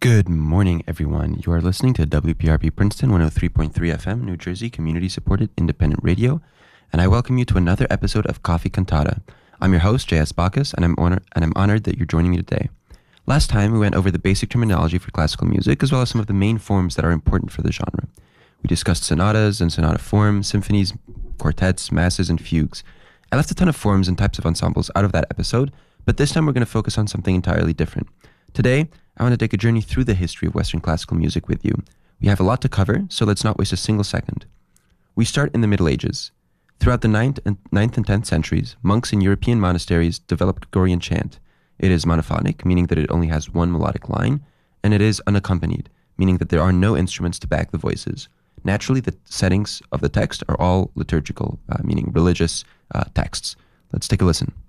Good morning, everyone. You are listening to WPRP Princeton 103.3 FM, New Jersey, community-supported independent radio, and I welcome you to another episode of Coffee Cantata. I'm your host, J.S. Bacchus, and I'm honored that you're joining me today. Last time, we went over the basic terminology for classical music, as well as some of the main forms that are important for the genre. We discussed sonatas and sonata forms, symphonies, quartets, masses, and fugues. I left a ton of forms and types of ensembles out of that episode, but this time we're going to focus on something entirely different. Today, I want to take a journey through the history of Western classical music with you. We have a lot to cover, so let's not waste a single second. We start in the Middle Ages. Throughout the 9th and 10th centuries, monks in European monasteries developed Gregorian chant. It is monophonic, meaning that it only has one melodic line, and it is unaccompanied, meaning that there are no instruments to back the voices. Naturally, the settings of the text are all liturgical, meaning religious texts. Let's take a listen.